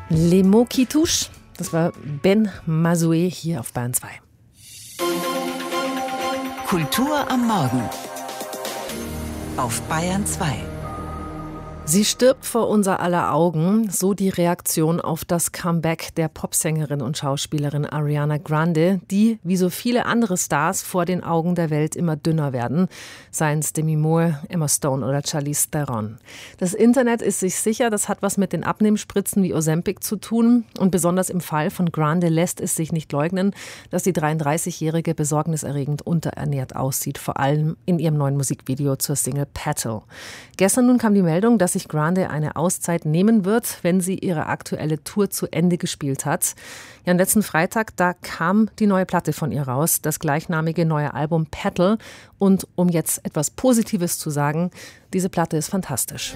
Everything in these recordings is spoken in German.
Les mots qui touchent, das war Ben Mazoué hier auf Bayern 2. Kultur am Morgen auf Bayern 2. Sie stirbt vor unser aller Augen, so die Reaktion auf das Comeback der Popsängerin und Schauspielerin Ariana Grande, die, wie so viele andere Stars, vor den Augen der Welt immer dünner werden, seien es Demi Moore, Emma Stone oder Charlize Theron. Das Internet ist sich sicher, das hat was mit den Abnehmspritzen wie Ozempic zu tun, und besonders im Fall von Grande lässt es sich nicht leugnen, dass die 33-Jährige besorgniserregend unterernährt aussieht, vor allem in ihrem neuen Musikvideo zur Single Petal. Gestern nun kam die Meldung, dass sich Grande eine Auszeit nehmen wird, wenn sie ihre aktuelle Tour zu Ende gespielt hat. Ja, am letzten Freitag, da kam die neue Platte von ihr raus, das gleichnamige neue Album Petal. Und um jetzt etwas Positives zu sagen, diese Platte ist fantastisch.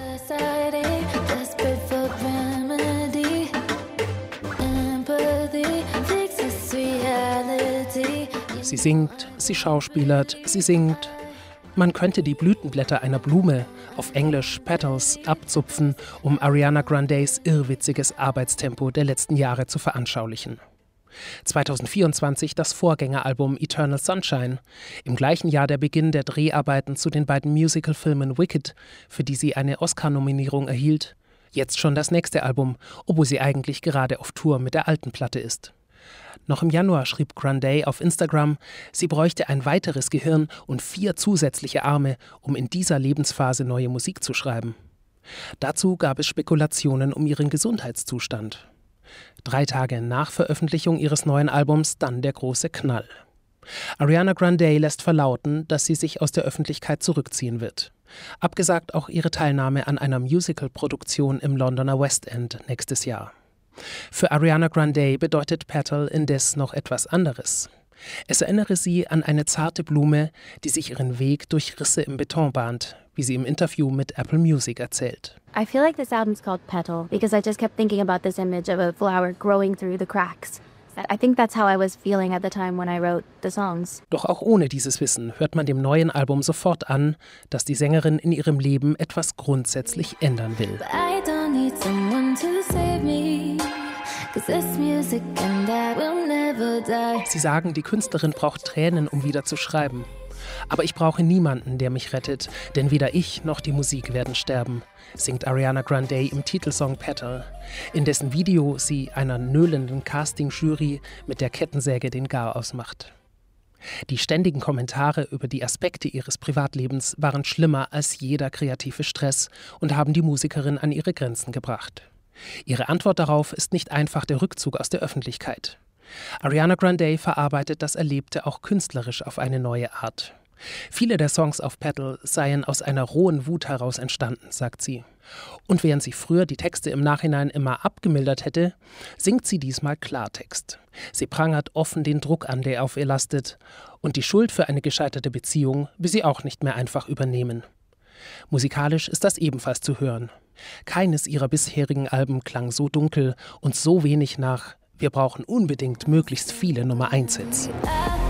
Sie singt, sie schauspielert, sie singt. Man könnte die Blütenblätter einer Blume, auf Englisch Petals, abzupfen, um Ariana Grandes irrwitziges Arbeitstempo der letzten Jahre zu veranschaulichen. 2024 das Vorgängeralbum Eternal Sunshine, im gleichen Jahr der Beginn der Dreharbeiten zu den beiden Musicalfilmen Wicked, für die sie eine Oscar-Nominierung erhielt, jetzt schon das nächste Album, obwohl sie eigentlich gerade auf Tour mit der alten Platte ist. Noch im Januar schrieb Grande auf Instagram, sie bräuchte ein weiteres Gehirn und 4 zusätzliche Arme, um in dieser Lebensphase neue Musik zu schreiben. Dazu gab es Spekulationen um ihren Gesundheitszustand. 3 Tage nach Veröffentlichung ihres neuen Albums dann der große Knall. Ariana Grande lässt verlauten, dass sie sich aus der Öffentlichkeit zurückziehen wird. Abgesagt auch ihre Teilnahme an einer Musical-Produktion im Londoner West End nächstes Jahr. Für Ariana Grande bedeutet Petal indes noch etwas anderes. Es erinnere sie an eine zarte Blume, die sich ihren Weg durch Risse im Beton bahnt, wie sie im Interview mit Apple Music erzählt. I feel like this album's called Petal because I just kept thinking about this image of a flower growing through the cracks. I think that's how I was feeling at the time when I wrote the songs. Doch auch ohne dieses Wissen hört man dem neuen Album sofort an, dass die Sängerin in ihrem Leben etwas grundsätzlich ändern will. I don't need someone to save me, 'cause this music and I will never die. Sie sagen, die Künstlerin braucht Tränen, um wieder zu schreiben. Aber ich brauche niemanden, der mich rettet, denn weder ich noch die Musik werden sterben, singt Ariana Grande im Titelsong Petal, in dessen Video sie einer nöhlenden Casting-Jury mit der Kettensäge den Garaus macht. Die ständigen Kommentare über die Aspekte ihres Privatlebens waren schlimmer als jeder kreative Stress und haben die Musikerin an ihre Grenzen gebracht. Ihre Antwort darauf ist nicht einfach der Rückzug aus der Öffentlichkeit. Ariana Grande verarbeitet das Erlebte auch künstlerisch auf eine neue Art. Viele der Songs auf Petal seien aus einer rohen Wut heraus entstanden, sagt sie. Und während sie früher die Texte im Nachhinein immer abgemildert hätte, singt sie diesmal Klartext. Sie prangert offen den Druck an, der auf ihr lastet. Und die Schuld für eine gescheiterte Beziehung will sie auch nicht mehr einfach übernehmen. Musikalisch ist das ebenfalls zu hören. Keines ihrer bisherigen Alben klang so dunkel und so wenig nach: wir brauchen unbedingt möglichst viele Nummer-1-Hits.